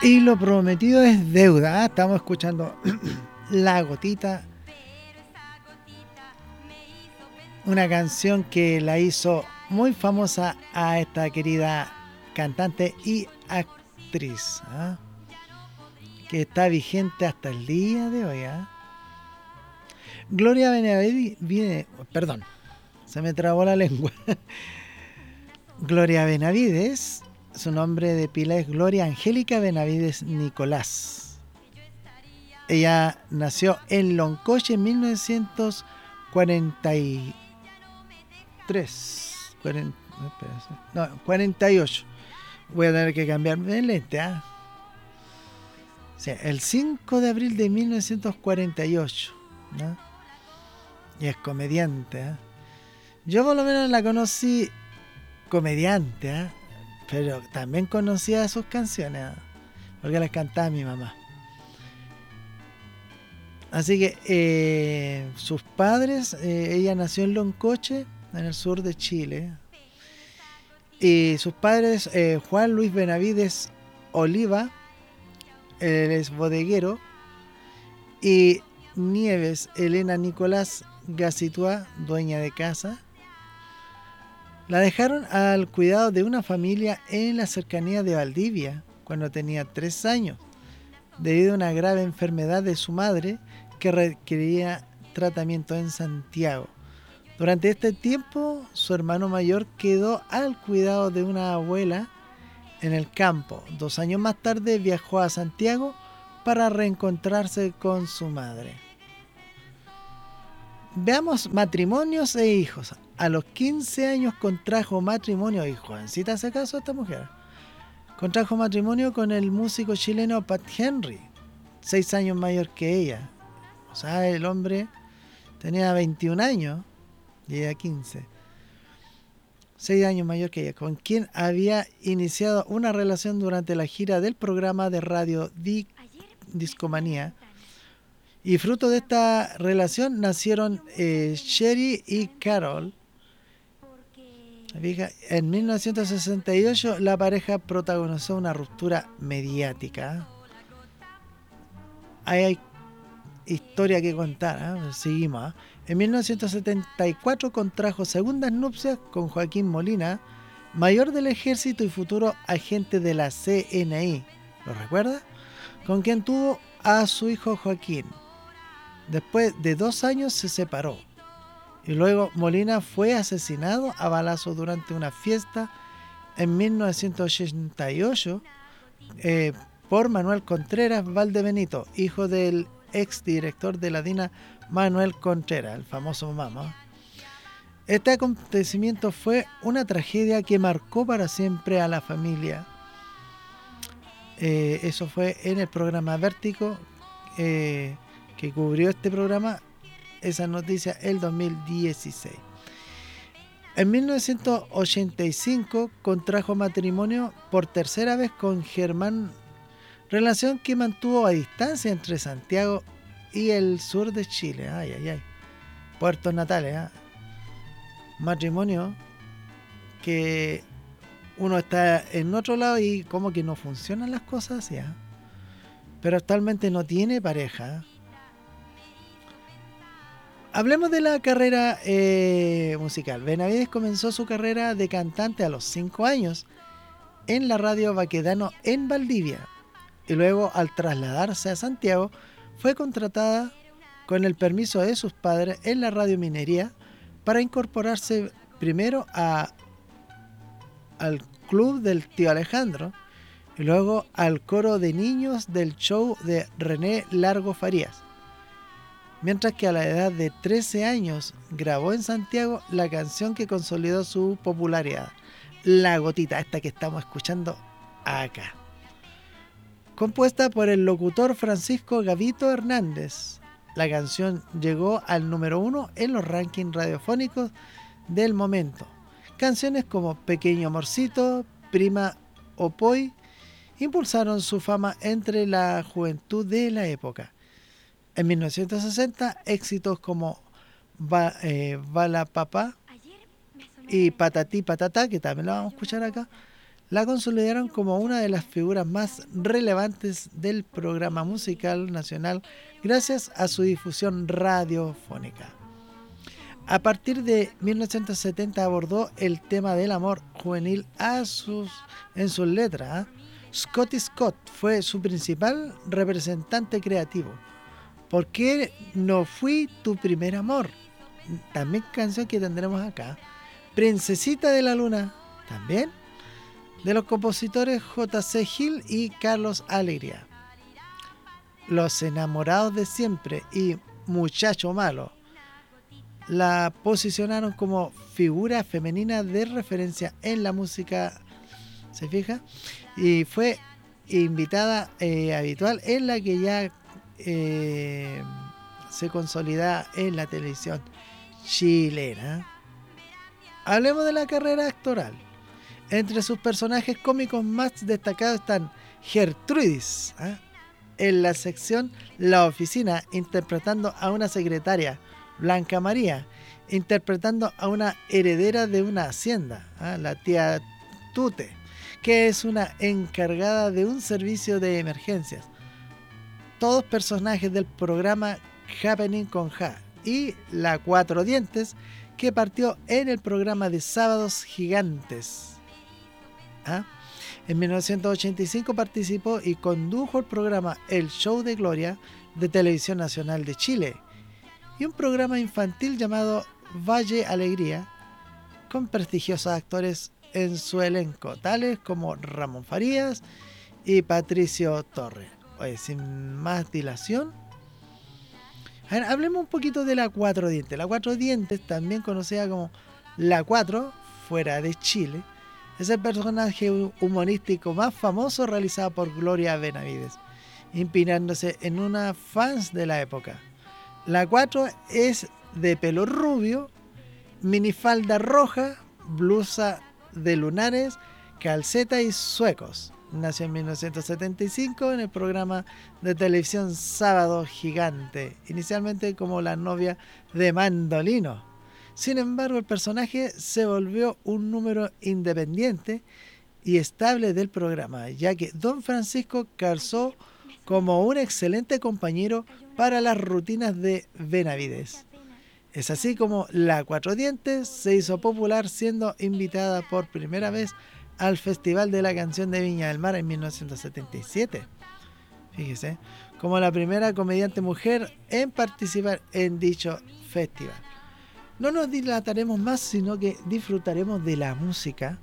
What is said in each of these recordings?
Y lo prometido es deuda. Estamos escuchando La Gotita, una canción que la hizo muy famosa a esta querida cantante y actriz, ¿ah? Que está vigente hasta el día de hoy. ¿Ah? Gloria Benavides, perdón, se me trabó la lengua. Gloria Benavides, su nombre de pila es Gloria Angélica Benavides Nicolás. Ella nació en Loncoche en 1943. 48. Voy a tener que cambiarme de lente. ¿Ah? O sea, el 5 de abril de 1948. ¿No? Y es comediante. ¿Eh? Yo por lo menos la conocí comediante, ¿eh? Pero también conocía sus canciones, ¿eh? Porque las cantaba mi mamá. Así que sus padres, ella nació en Loncoche, en el sur de Chile. Y sus padres, Juan Luis Benavides Oliva, él es bodeguero, y Nieves Elena Nicolás Gacitúa, dueña de casa. La dejaron al cuidado de una familia en la cercanía de Valdivia cuando tenía 3 años, debido a una grave enfermedad de su madre que requería tratamiento en Santiago. Durante este tiempo, su hermano mayor quedó al cuidado de una abuela en el campo. 2 años más tarde viajó a Santiago para reencontrarse con su madre. Veamos matrimonios e hijos. A los 15 años contrajo matrimonio, y jovencita hace caso a esta mujer. Contrajo matrimonio con el músico chileno Pat Henry, 6 años mayor que ella. O sea, el hombre tenía 21 años y ella 15. 6 años mayor que ella, con quien había iniciado una relación durante la gira del programa de radio Discomanía. Y fruto de esta relación nacieron Sherry y Carol. En 1968 la pareja protagonizó una ruptura mediática. Ahí hay historia que contar, ¿eh? Seguimos. En 1974 contrajo segundas nupcias con Joaquín Molina, mayor del ejército y futuro agente de la CNI. ¿Lo recuerda? Con quien tuvo a su hijo Joaquín. Después de 2 años se separó. Y luego Molina fue asesinado a balazos durante una fiesta en 1988 por Manuel Contreras Valdebenito, hijo del exdirector de la DINA Manuel Contreras, el famoso Mama. Este acontecimiento fue una tragedia que marcó para siempre a la familia. Eso fue en el programa Vértigo que cubrió este programa, esa noticia, el 2016. En 1985 contrajo matrimonio por tercera vez con Germán, relación que mantuvo a distancia entre Santiago y el sur de Chile. Ay, ay, ay. Puertos natales, ¿eh? Matrimonio que uno está en otro lado y como que no funcionan las cosas así, ¿eh? Pero actualmente no tiene pareja. Hablemos de la carrera musical. Benavides comenzó su carrera de cantante a los 5 años en la radio Baquedano en Valdivia. Y luego, al trasladarse a Santiago, fue contratada con el permiso de sus padres en la radio Minería para incorporarse primero al club del tío Alejandro y luego al coro de niños del show de René Largo Farías. Mientras que a la edad de 13 años grabó en Santiago la canción que consolidó su popularidad, La Gotita, esta que estamos escuchando acá. Compuesta por el locutor Francisco Gavito Hernández, la canción llegó al número 1 en los rankings radiofónicos del momento. Canciones como Pequeño Amorcito, Prima Opoy impulsaron su fama entre la juventud de la época. En 1960, éxitos como Bala Papá y Patatí Patatá, que también lo vamos a escuchar acá, la consolidaron como una de las figuras más relevantes del programa musical nacional gracias a su difusión radiofónica. A partir de 1970 abordó el tema del amor juvenil en sus letras. Scotty Scott fue su principal representante creativo. ¿Por qué no fui tu primer amor? También canción que tendremos acá. Princesita de la Luna, también, de los compositores J.C. Gil y Carlos Alegría. Los enamorados de siempre y Muchacho Malo la posicionaron como figura femenina de referencia en la música, ¿se fija? Y fue invitada habitual en la que ya se consolida en la televisión chilena. Hablemos de la carrera actoral. Entre sus personajes cómicos más destacados están Gertrudis, en la sección La Oficina, interpretando a una secretaria, Blanca María, interpretando a una heredera de una hacienda, la tía Tute, que es una encargada de un servicio de emergencias. Todos personajes del programa Happening con Ja, y la Cuatro Dientes, que partió en el programa de Sábados Gigantes. En 1985 participó y condujo el programa El Show de Gloria de Televisión Nacional de Chile y un programa infantil llamado Valle Alegría, con prestigiosos actores en su elenco, tales como Ramón Farías y Patricio Torres. Oye, sin más dilación, a ver, hablemos un poquito de la Cuatro Dientes. La Cuatro Dientes, también conocida como La Cuatro, fuera de Chile, es el personaje humorístico más famoso realizado por Gloria Benavides, inspirándose en una fans de la época. La 4 es de pelo rubio, minifalda roja, blusa de lunares, calceta y suecos. Nació en 1975 en el programa de televisión Sábado Gigante, inicialmente como la novia de Mandolino. Sin embargo, el personaje se volvió un número independiente y estable del programa, ya que Don Francisco calzó como un excelente compañero para las rutinas de Benavides. Es así como la Cuatro Dientes se hizo popular, siendo invitada por primera vez al Festival de la Canción de Viña del Mar en 1977. Fíjese, como la primera comediante mujer en participar en dicho festival. No nos dilataremos más, sino que disfrutaremos de la música,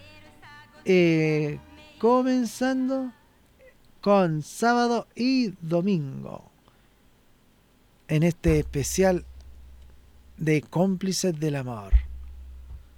comenzando con Sábado y Domingo, en este especial de Cómplices del Amor.